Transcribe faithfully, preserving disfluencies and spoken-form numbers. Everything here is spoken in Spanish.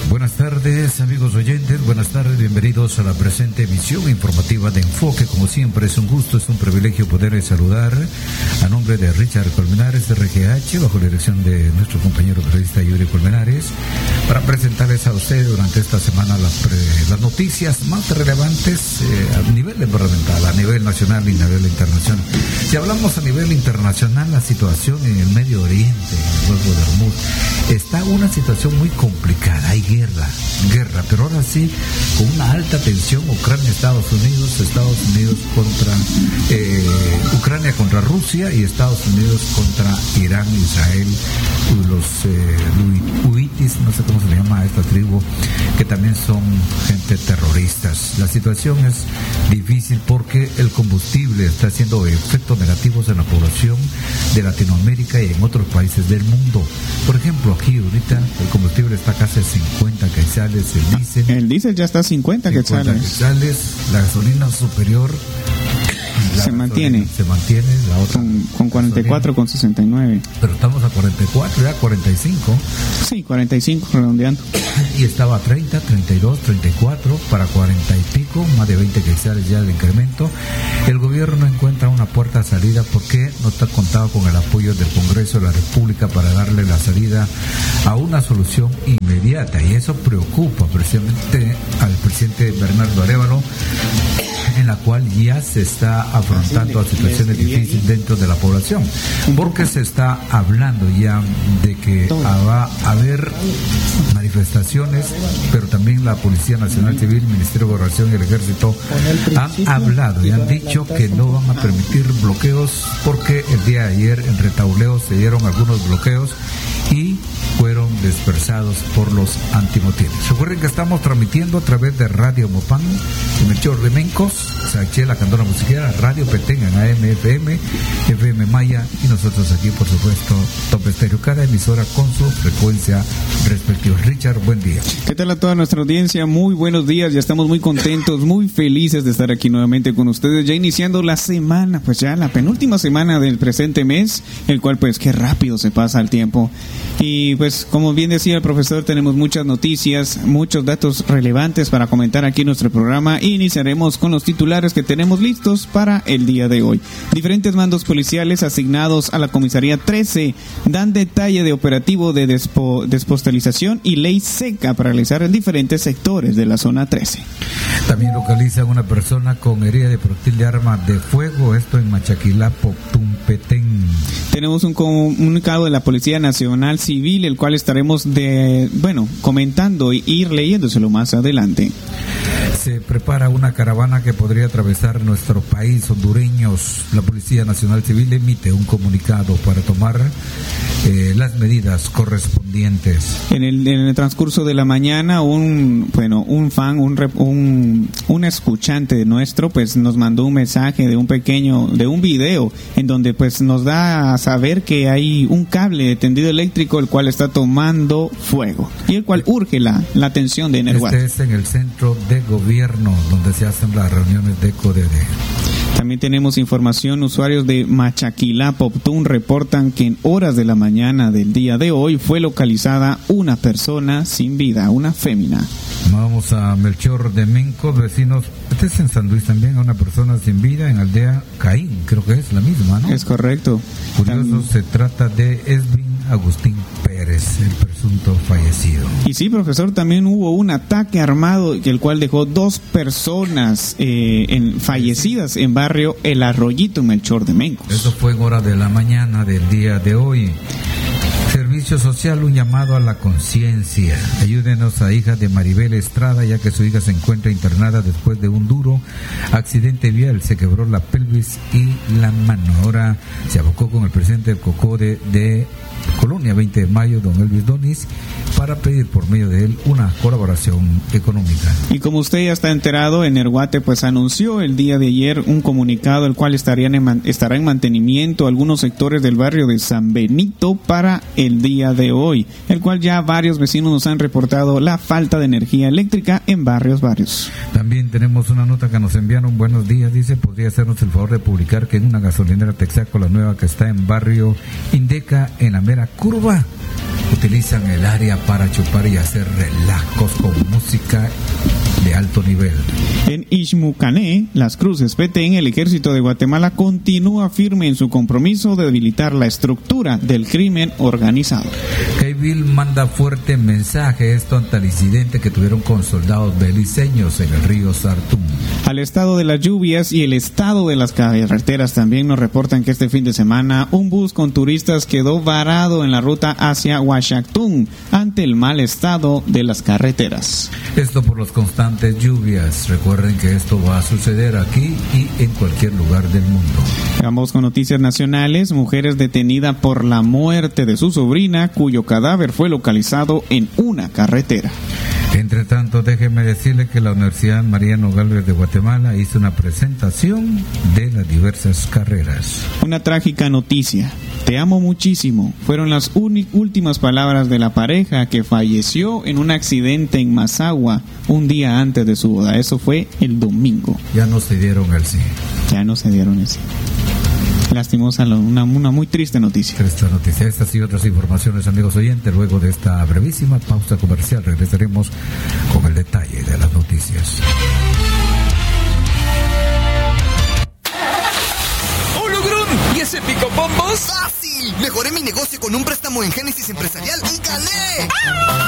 Buenas tardes, amigos oyentes, buenas tardes, bienvenidos a la presente emisión informativa de Enfoque. Como siempre, es un gusto, es un privilegio poder saludar a nombre de Richard Colmenares de R G H, bajo la dirección de nuestro compañero periodista Yuri Colmenares, para presentarles a ustedes durante esta semana las, pre, las noticias más relevantes eh, a nivel departamental, a nivel nacional y a nivel internacional. Si hablamos a nivel internacional, la situación en el Medio Oriente, en el Golfo de Hormuz, está una situación muy complicada. Hay guerra, guerra, pero ahora sí, con una alta tensión, Ucrania, Estados Unidos, Estados Unidos contra eh, Ucrania contra Rusia y Estados Unidos contra Irán, Israel, los eh, huitis, no sé cómo se le llama a esta tribu, que también son gente terroristas. La situación es difícil porque el combustible está haciendo efectos negativos en la población de Latinoamérica y en otros países del mundo. Por ejemplo, aquí ahorita el combustible está casi a cincuenta quetzales, el diésel. El diésel ya está a cincuenta quetzales. quetzales, la gasolina superior la se mantiene. Se mantiene, la otra con, con cuarenta y cuatro con sesenta y nueve. Pero estamos a cuarenta y cuatro, ya cuarenta y cinco. Sí, cuarenta y cinco redondeando. Y estaba a treinta, treinta y dos, treinta y cuatro, para cuarenta y pico, más de veinte quetzales ya el incremento. El gobierno no encuentra una puerta de salida porque no está contado con el apoyo del Congreso de la República para darle la salida a una solución inmediata, y eso preocupa precisamente al presidente Bernardo Arévalo, en la cual ya se está afrontando a situaciones difíciles dentro de la población, porque se está hablando ya de que va a haber manifestaciones, pero también la Policía Nacional Civil, el Ministerio de Gobernación y el Ejército han hablado y han dicho que no van a permitir bloqueos, porque el día de ayer en Retauleo se dieron algunos bloqueos y fueron dispersados por los antimotines. Recuerden que estamos transmitiendo a través de Radio Mopán, de Melchor de Mencos, Sachela, Candona Musiquera, Radio Petén en A M F M, F M Maya, y nosotros aquí, por supuesto, Top Estéreo, cada emisora con su frecuencia respectiva. Richard, buen día. ¿Qué tal a toda nuestra audiencia? Muy buenos días, ya estamos muy contentos, muy felices de estar aquí nuevamente con ustedes, ya iniciando la semana, pues ya la penúltima semana del presente mes, el cual pues qué rápido se pasa el tiempo. Y pues como bien decía el profesor, tenemos muchas noticias, muchos datos relevantes para comentar aquí en nuestro programa. Iniciaremos con los titulares que tenemos listos para el día de hoy. Diferentes mandos policiales asignados a la comisaría trece dan detalle de operativo de despo, despostalización y ley seca para realizar en diferentes sectores de la zona trece. También localizan una persona con herida de proyectil de arma de fuego, esto en Machaquilapo, Tumpetén. Tenemos un comunicado de la Policía Nacional Civil, el cual estaremos de bueno comentando e ir leyéndoselo más adelante. Se prepara una caravana que podría atravesar nuestro país, hondureños. La Policía Nacional Civil emite un comunicado para tomar eh, las medidas correspondientes. En el, en el transcurso de la mañana, un bueno un fan, un, un un escuchante nuestro, pues nos mandó un mensaje de un pequeño, de un video, en donde pues nos da a saber que hay un cable de tendido eléctrico el cual está tomando fuego y el cual urge la, la atención de Energuate. Este es en el centro de gobierno donde se hacen las reuniones de C O D D. También tenemos información, usuarios de Machaquilá, Poptún reportan que en horas de la mañana del día de hoy fue localizada una persona sin vida, una fémina. Vamos a Melchor de Mencos, vecinos, este es en San Luis también, a una persona sin vida en aldea Caín, creo que es la misma, ¿no? Es correcto. Curioso, También se trata de Esvin Agustín Pérez, el presunto fallecido. Y sí, profesor, también hubo un ataque armado, el cual dejó dos personas eh, en, fallecidas en barrio El Arroyito, en Melchor de Mencos. Eso fue en hora de la mañana del día de hoy. Servicio Social, un llamado a la conciencia. Ayúdenos a hija de Maribel Estrada, ya que su hija se encuentra internada después de un duro accidente vial. Se quebró la pelvis y la mano. Ahora se abocó con el presidente del COCODE de Colonia veinte de mayo, don Elvis Donis, para pedir por medio de él una colaboración económica. Y como usted ya está enterado, Energuate pues anunció el día de ayer un comunicado el cual estarían en man, estará en mantenimiento algunos sectores del barrio de San Benito para el día de hoy, el cual ya varios vecinos nos han reportado la falta de energía eléctrica en varios barrios. También tenemos una nota que nos enviaron, buenos días, dice, podría hacernos el favor de publicar que en una gasolinera Texaco, la nueva que está en barrio Indeca, en la mera curva, utilizan el área para chupar y hacer relajos con música de alto nivel. En Ixmucané, Las Cruces, Petén, el ejército de Guatemala continúa firme en su compromiso de debilitar la estructura del crimen organizado. Keibil manda fuerte mensaje esto ante el incidente que tuvieron con soldados beliceños en el río Sartún. Al estado de las lluvias y el estado de las carreteras también nos reportan que este fin de semana un bus con turistas quedó varado en la ruta hacia Huachactún ante el mal estado de las carreteras. Esto por las constantes lluvias. Recuerden que esto va a suceder aquí y en cualquier lugar del mundo. Vamos con noticias nacionales. Mujer es detenida por la muerte de su sobrina, cuyo cadáver fue localizado en una carretera. Entre tanto, déjeme decirle que la Universidad Mariano Gálvez de Guatemala hizo una presentación de las diversas carreras. Una trágica noticia. Te amo muchísimo. Fueron las últimas palabras de la pareja que falleció en un accidente en Mazagua un día antes de su boda. Eso fue el domingo. Ya no se dieron el sí. Ya no se dieron el sí. Lastimosa, una, una muy triste noticia. Triste noticia. Estas y otras informaciones, amigos oyentes, luego de esta brevísima pausa comercial regresaremos con el detalle de las noticias. ¡Hola, Grun! ¿Y ese picabombas? ¡Fácil! Mejoré mi negocio con un préstamo en Génesis Empresarial y gané.